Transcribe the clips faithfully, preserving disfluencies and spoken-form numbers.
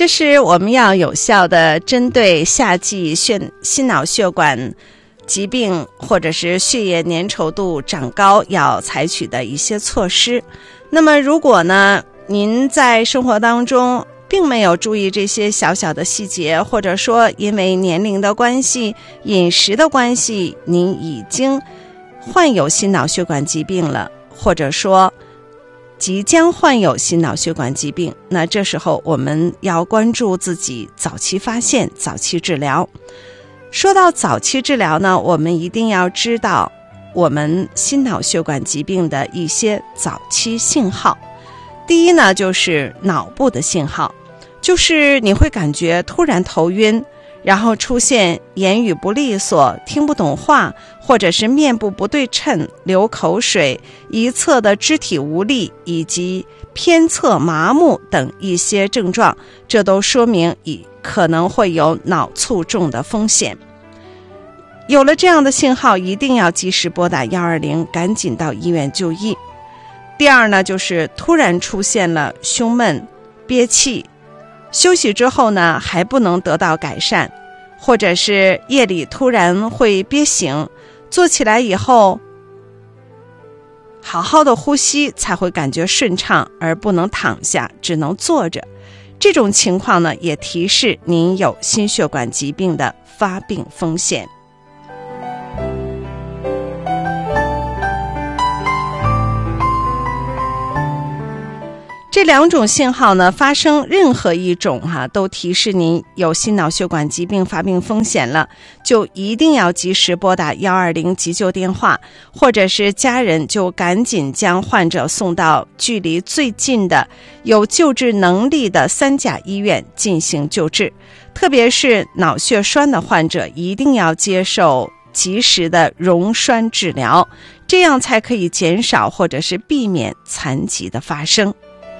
这是我们要有效的针对夏季血心脑血管疾病或者是血液粘稠度长高要采取的一些措施。那么如果呢，您在生活当中并没有注意这些小小的细节，或者说因为年龄的关系、饮食的关系，您已经患有心脑血管疾病了，或者说即将患有心脑血管疾病，那这时候我们要关注自己早期发现、早期治疗。说到早期治疗呢，我们一定要知道我们心脑血管疾病的一些早期信号。第一呢，就是脑部的信号，就是你会感觉突然头晕，然后出现言语不利索、听不懂话，或者是面部不对称、流口水、一侧的肢体无力以及偏侧麻木等一些症状，这都说明已可能会有脑卒中的风险。有了这样的信号，一定要及时拨打一二零，赶紧到医院就医。第二呢，就是突然出现了胸闷、憋气，休息之后呢还不能得到改善，或者是夜里突然会憋醒，坐起来以后好好的呼吸才会感觉顺畅，而不能躺下，只能坐着。这种情况呢，也提示您有心血管疾病的发病风险。这两种信号呢，发生任何一种哈、啊，都提示您有心脑血管疾病发病风险了，就一定要及时拨打一二零急救电话，或者是家人就赶紧将患者送到距离最近的有救治能力的三甲医院进行救治。特别是脑血栓的患者，一定要接受及时的溶栓治疗，这样才可以减少或者是避免残疾的发生。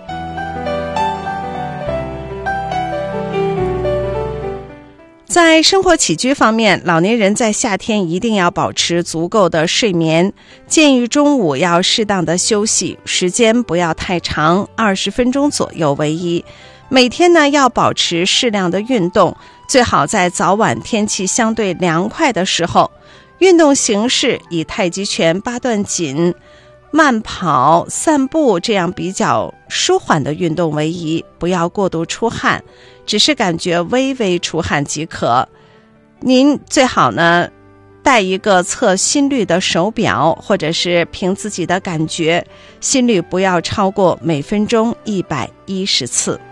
在生活起居方面，老年人在夏天一定要保持足够的睡眠，建议中午要适当的休息，时间不要太长，二十分钟左右为宜。每天呢要保持适量的运动，最好在早晚天气相对凉快的时候。运动形式以太极拳、八段锦、慢跑、散步这样比较舒缓的运动为宜，不要过度出汗，只是感觉微微出汗即可。您最好呢带一个测心率的手表，或者是凭自己的感觉，心率不要超过每分钟一百一十次。